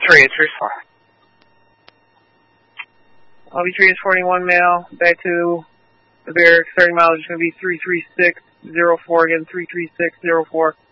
3, it's 3-4. LB3 is 41 male, back to the barracks, 30 miles, it's going to be 33604, again, 33604.